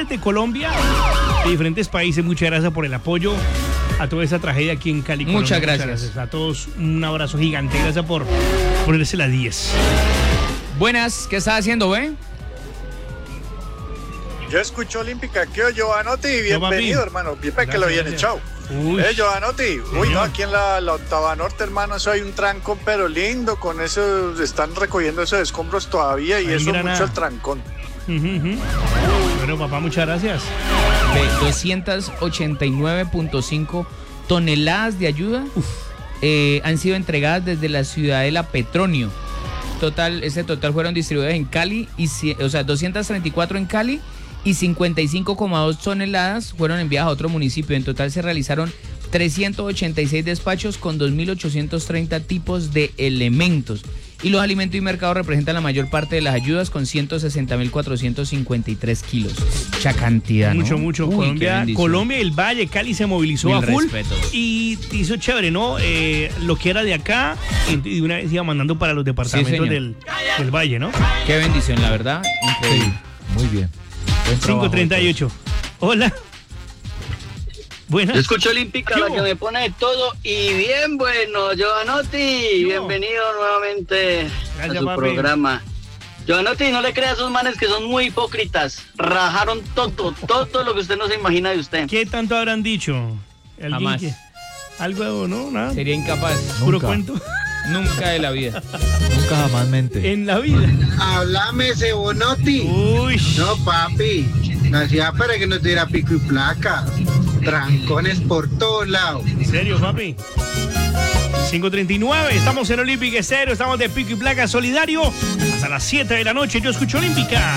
ciudades de Colombia, de diferentes países. Muchas gracias por el apoyo a toda esa tragedia aquí en Cali, Colombia. Muchas gracias. A todos un abrazo gigante. Gracias por ponerse la 10. Buenas, ¿qué estás haciendo, güey? Yo escucho Olímpica, ¿qué oye, Giovanotti? Bienvenido, hermano. Bien que lo viene, chao. Giovanotti, no, aquí en la octava norte, hermano, eso hay un trancón, pero lindo, con eso están recogiendo esos escombros todavía y eso es mucho el trancón. Bueno, papá, muchas gracias. 289.5 toneladas de ayuda han sido entregadas desde la ciudadela Petronio. Ese total fueron distribuidas en Cali, 234 en Cali y 55,2 toneladas fueron enviadas a otro municipio. En total se realizaron 386 despachos con 2.830 tipos de elementos. Y los alimentos y mercados representan la mayor parte de las ayudas con 160.453 kilos. Mucha cantidad, ¿no? Mucho. Uy, Colombia, el Valle, Cali se movilizó a full. Y hizo chévere, ¿no? Lo que era de acá y de una vez iba mandando para los departamentos del Valle, ¿no? Qué bendición, la verdad. Increíble. Sí, muy bien. 5:38. Hola. Buenas. Yo escucho Olímpica, la que me pone de todo y bien bueno, Giovanotti, bienvenido nuevamente a su programa. Giovanotti, no le crea a esos manes que son muy hipócritas, rajaron todo lo que usted no se imagina de usted. ¿Qué tanto habrán dicho? Jamás. Algo, ¿no? Nada. Sería incapaz. Puro cuento. Nunca de la vida. Nunca jamás mente. En la vida. Háblame, Cebonotti. Uy. No, papi. Nacía para que nos diera pico y placa. Trancones por todos lados. ¿En serio, papi? 5:39, estamos en Olímpica Estéreo, estamos de pico y placa solidario. Hasta las 7 de la noche, yo escucho Olímpica.